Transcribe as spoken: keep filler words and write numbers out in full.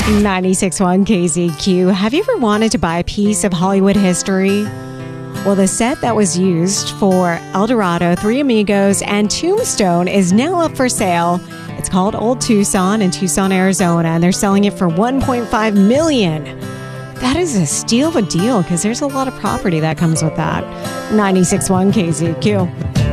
ninety-six point one K Z Q. Have you ever wanted to buy a piece of Hollywood history? Well, the set that was used for El Dorado, Three Amigos, and Tombstone is now up for sale. It's called Old Tucson in Tucson, Arizona, and they're selling it for one point five million dollars. That is a steal of a deal because there's a lot of property that comes with that. ninety-six point one K Z Q.